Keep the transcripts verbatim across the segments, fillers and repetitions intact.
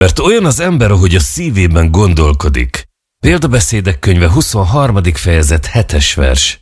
Mert olyan az ember, ahogy a szívében gondolkodik. Példabeszédek könyve huszonharmadik fejezet hetes vers.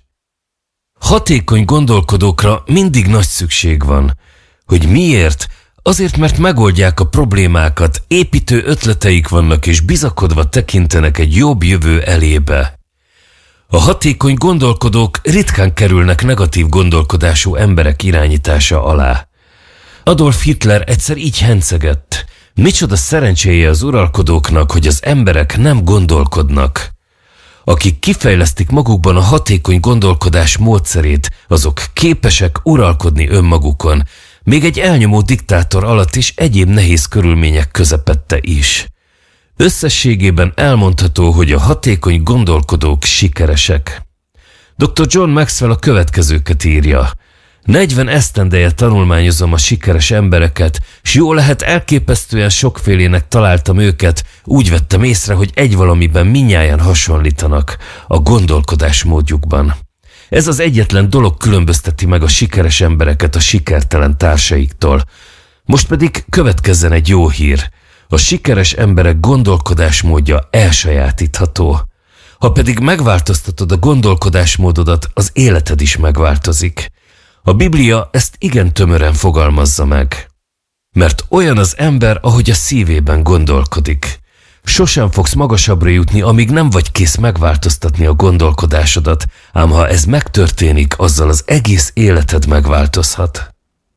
Hatékony gondolkodókra mindig nagy szükség van. Hogy miért? Azért, mert megoldják a problémákat, építő ötleteik vannak és bizakodva tekintenek egy jobb jövő elébe. A hatékony gondolkodók ritkán kerülnek negatív gondolkodású emberek irányítása alá. Adolf Hitler egyszer így hencegett. Micsoda szerencséje az uralkodóknak, hogy az emberek nem gondolkodnak. Akik kifejlesztik magukban a hatékony gondolkodás módszerét, azok képesek uralkodni önmagukon, még egy elnyomó diktátor alatt is egyéb nehéz körülmények közepette is. Összességében elmondható, hogy a hatékony gondolkodók sikeresek. doktor John Maxwell a következőket írja. negyven esztendeje tanulmányozom a sikeres embereket, s jól lehet elképesztően sokfélének találtam őket, úgy vettem észre, hogy egy valamiben mindnyájan hasonlítanak, a gondolkodásmódjukban. Ez az egyetlen dolog különbözteti meg a sikeres embereket a sikertelen társaiktól. Most pedig következzen egy jó hír. A sikeres emberek gondolkodásmódja elsajátítható. Ha pedig megváltoztatod a gondolkodásmódodat, az életed is megváltozik. A Biblia ezt igen tömören fogalmazza meg. Mert olyan az ember, ahogy a szívében gondolkodik. Sosem fogsz magasabbra jutni, amíg nem vagy kész megváltoztatni a gondolkodásodat, ám ha ez megtörténik, azzal az egész életed megváltozhat.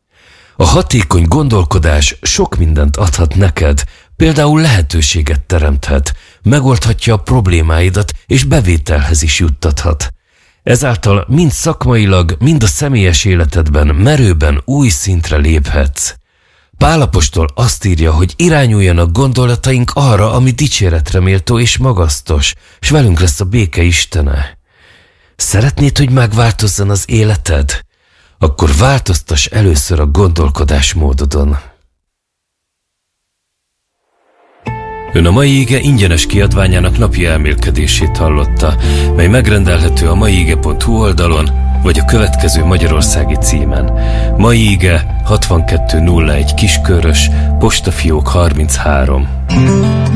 A hatékony gondolkodás sok mindent adhat neked, például lehetőséget teremthet, megoldhatja a problémáidat és bevételhez is juttathat. Ezáltal mind szakmailag, mind a személyes életedben merőben új szintre léphetsz. Pál apostol azt írja, hogy irányuljanak gondolataink arra, ami dicséretre méltó és magasztos, s velünk lesz a béke Istene. Szeretnéd, hogy megváltozzon az életed? Akkor változtass először a gondolkodásmódodon. Ön a mai ige ingyenes kiadványának napi elmélkedését hallotta, mely megrendelhető a maiige pont hu oldalon, vagy a következő magyarországi címen. Mai ige hatvankettő nulla egy Kiskörös, postafiók harminchárom.